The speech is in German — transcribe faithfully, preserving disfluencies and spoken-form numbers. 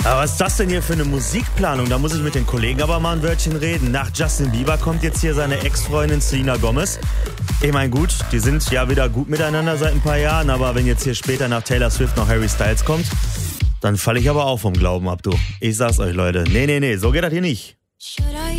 Aber was ist das denn hier für eine Musikplanung? Da muss ich mit den Kollegen aber mal ein Wörtchen reden. Nach Justin Bieber kommt jetzt hier seine Ex-Freundin Selena Gomez. Ich meine, gut, die sind ja wieder gut miteinander seit ein paar Jahren, aber wenn jetzt hier später nach Taylor Swift noch Harry Styles kommt, dann falle ich aber auch vom Glauben ab, du. Ich sag's euch, Leute. Nee, nee, nee, so geht das hier nicht.